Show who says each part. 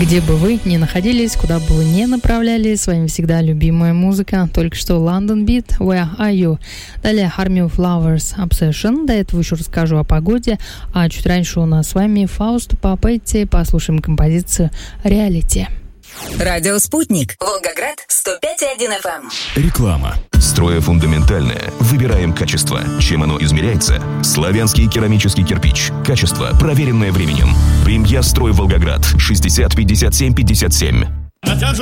Speaker 1: Где бы вы ни находились, куда бы вы ни направлялись, с вами всегда любимая музыка. Только что London Beat, Where Are You? Далее Army of Lovers, Obsession. До этого еще расскажу о погоде. А чуть раньше у нас с вами Фауст по Петти. Послушаем композицию «Reality».
Speaker 2: Радио «Спутник». Волгоград, 105,1 FM.
Speaker 3: Реклама. Строя фундаментальное, выбираем качество. Чем оно измеряется? Славянский керамический кирпич. Качество, проверенное временем. Премья «Строй Волгоград». 60 57 57.